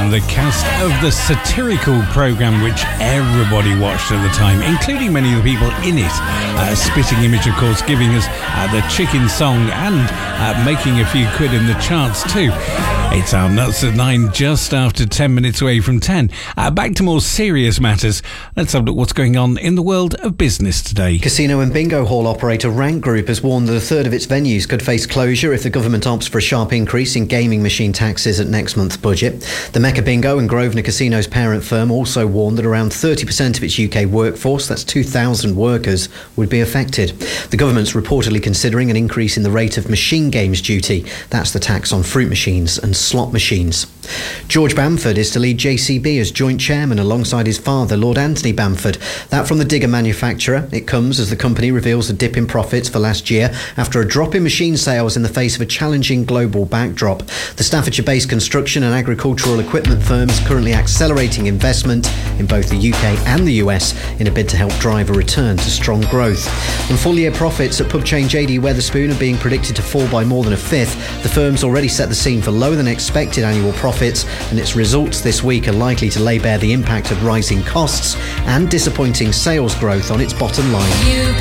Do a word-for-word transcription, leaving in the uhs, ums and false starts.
from the cast of the satirical programme which everybody watched at the time, including many of the people in it. Uh, Spitting Image, of course, giving us uh, the Chicken song and uh, making a few quid in the charts too. It's our Nuts at nine, just after ten minutes away from ten. Uh, back to more serious matters. Let's have a look what's going on in the world of business today. Casino and bingo hall operator Rank Group has warned that a third of its venues could face closure if the government opts for a sharp increase in gaming machine taxes at next month's budget. The Mecca Bingo and Grosvenor Casino's parent firm also warned that around thirty percent of its U K workforce, that's two thousand workers, would be affected. The government's reportedly considering an increase in the rate of machine games duty. That's the tax on fruit machines and slot machines. George Bamford is to lead J C B as joint chairman alongside his father, Lord Anthony Bamford. That from the digger manufacturer. It comes as the company reveals a dip in profits for last year after a drop in machine sales in the face of a challenging global backdrop. The Staffordshire-based construction and agricultural equipment firm is currently accelerating investment in both the U K and the U S in a bid to help drive a return to strong growth. And full-year profits at pub chain J D Wetherspoon are being predicted to fall by more than a fifth. The firm's already set the scene for lower than expected annual profits, and its results this week are likely to lay bare the impact of rising costs and disappointing sales growth on its bottom line.